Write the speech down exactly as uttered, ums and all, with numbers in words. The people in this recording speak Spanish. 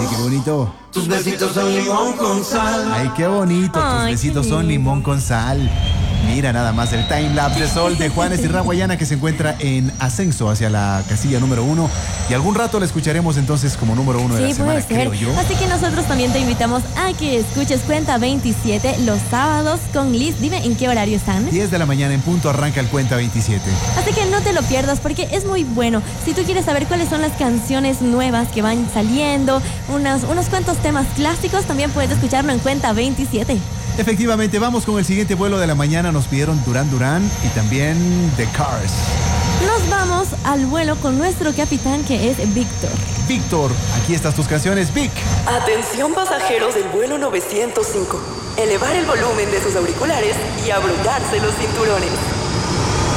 Ay, qué bonito. Tus besitos son limón con sal. Ay, qué bonito. Tus Ay, besitos qué son lindo. limón con sal. Mira nada más el time lapse de Sol de Juanes y Raguayana, que se encuentra en ascenso hacia la casilla número uno. Y algún rato la escucharemos entonces como número uno de Sí, la semana, puede ser. creo yo. Así que nosotros también te invitamos a que escuches Cuenta veintisiete los sábados con Liz. Dime en qué horario están. diez de la mañana en punto arranca el Cuenta veintisiete. Así que no te lo pierdas porque es muy bueno. Si tú quieres saber cuáles son las canciones nuevas que van saliendo, unos, unos cuantos temas clásicos, también puedes escucharlo en Cuenta veintisiete. Efectivamente, vamos con el siguiente vuelo de la mañana. Nos pidieron Duran Duran y también The Cars. Nos vamos al vuelo con nuestro capitán, que es Víctor. Víctor, aquí están tus canciones, Vic. Atención pasajeros del vuelo novecientos cinco. Elevar el volumen de sus auriculares y abrocharse los cinturones.